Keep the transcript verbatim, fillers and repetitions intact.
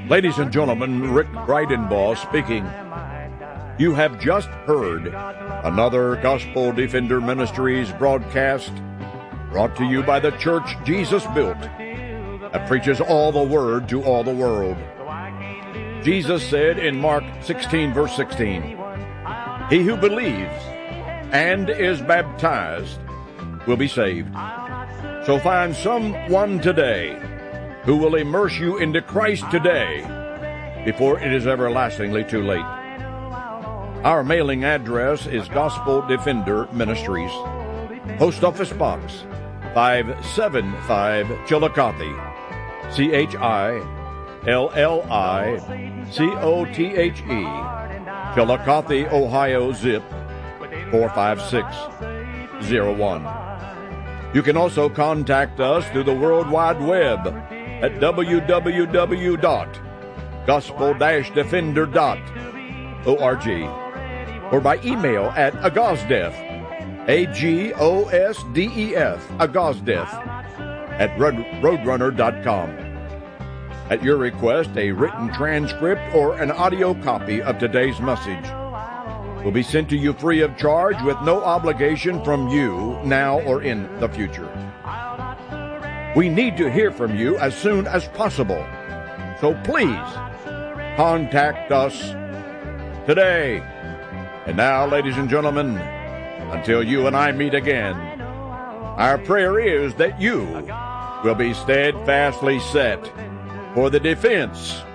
Ladies and gentlemen, Rick Breidenbaugh speaking. You have just heard another Gospel Defender Ministries broadcast brought to you by the church Jesus built that preaches all the word to all the world. Jesus said in Mark sixteen, verse sixteen, "He who believes and is baptized will be saved." So find someone today who will immerse you into Christ today before it is everlastingly too late. Our mailing address is Gospel Defender Ministries, Post Office Box five seventy-five, Chillicothe, C H I L L I C O T H E, Chillicothe, Ohio, zip four five six zero one. You can also contact us through the World Wide Web at w w w dot gospel dash defender dot org or by email at agosdef, A G O S D E F, agosdef, at roadrunner dot com. At your request, a written transcript or an audio copy of today's message will be sent to you free of charge with no obligation from you now or in the future. We need to hear from you as soon as possible, so please contact us today. And now, ladies and gentlemen, until you and I meet again, our prayer is that you will be steadfastly set for the defense